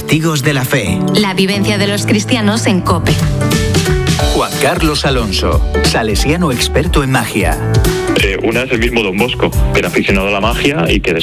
Testigos de la Fe. La vivencia de los cristianos en COPE. Juan Carlos Alonso, salesiano experto en magia. Una es el mismo Don Bosco, que era aficionado a la magia y que